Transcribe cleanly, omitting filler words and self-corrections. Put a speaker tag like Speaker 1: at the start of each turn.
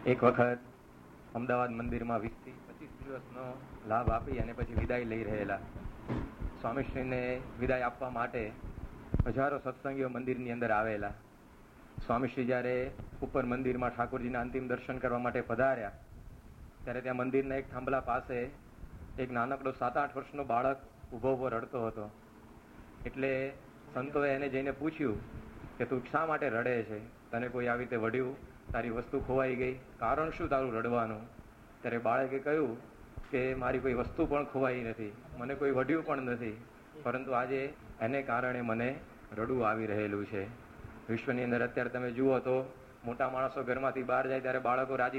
Speaker 1: એક વખત અમદાવાદ મંદિરમાં 20 થી 25 દિવસનો લાભ આપી અને પછી વિદાય લઈ રહેલા સ્વામીશ્રીને વિદાય આપવા માટે હજારો સત્સંગીઓ મંદિરની અંદર આવેલા. સ્વામીશ્રી જ્યારે ઉપર મંદિરમાં ઠાકોરજીના અંતિમ દર્શન કરવા માટે પધાર્યા ત્યારે ત્યાં મંદિરના એક થાંભલા પાસે એક નાનકડો 7-8 વર્ષનો બાળક ઉભો ઉભો રડતો હતો. એટલે સંતોએ એને જઈને પૂછ્યું કે તું શા માટે રડે છે? તને કોઈ આવી રીતે વઢ્યું? તારી વસ્તુ ખોવાઈ ગઈ? કારણ શું તારું રડવાનું? ત્યારે બાળકે કહ્યું કે મારી કોઈ વસ્તુ પણ ખોવાઈ નથી, મને કોઈ વઢ્યું પણ નથી, પરંતુ આજે એને કારણે મને રડવું આવી રહેલું છે. વિશ્વની અંદર અત્યારે તમે જુઓ તો મોટા માણસો ઘરમાંથી બહાર જાય ત્યારે બાળકો રાજી